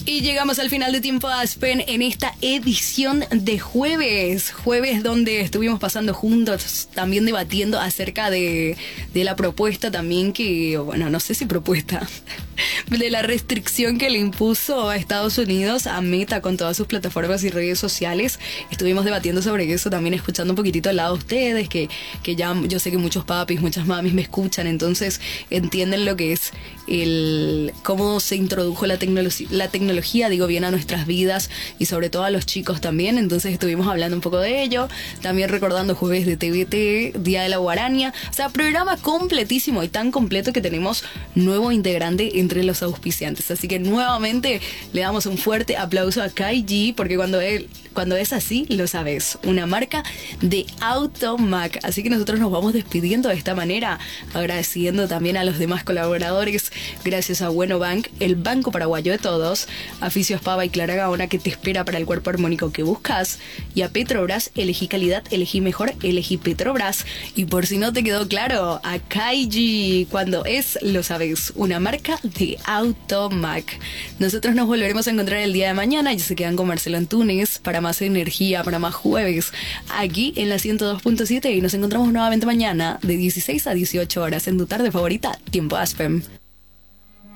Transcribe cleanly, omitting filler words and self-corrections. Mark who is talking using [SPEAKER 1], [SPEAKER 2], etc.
[SPEAKER 1] Y llegamos al final de Tiempo Aspen en esta edición de jueves donde estuvimos pasando juntos, también debatiendo acerca de la propuesta también que, bueno, no sé si propuesta, de la restricción que le impuso a Estados Unidos a Meta con todas sus plataformas y redes sociales. Estuvimos debatiendo sobre eso, también escuchando un poquitito al lado de ustedes, que ya yo sé que muchos papis, muchas mamis me escuchan, entonces entienden lo que es cómo se introdujo la tecnología, digo bien, a nuestras vidas y sobre todo a los chicos también. Entonces estuvimos hablando un poco de ello, también recordando jueves de TVT, Día de la Guaraña, o sea, programa completísimo y tan completo que tenemos nuevo integrante entre los auspiciantes. Así que nuevamente le damos un fuerte aplauso a Kaiji, porque cuando es así, lo sabes, una marca de Automac. Así que nosotros nos vamos despidiendo de esta manera, agradeciendo también a los demás colaboradores, gracias a Bueno Bank, el banco paraguayo de todos, a Fisios Pava y Clara Gaona, que te espera para el cuerpo armónico que buscas, y a Petrobras, elegí calidad, elegí mejor, elegí Petrobras. Y por si no te quedó claro, a Kaiji, cuando es, lo sabes, una marca de Automac. Nosotros nos volveremos a encontrar el día de mañana, ya se quedan con Marcelo Antunes para más energía, para más jueves, aquí en la 102.7, y nos encontramos nuevamente mañana de 16 a 18 horas en tu tarde favorita, Tiempo Aspen.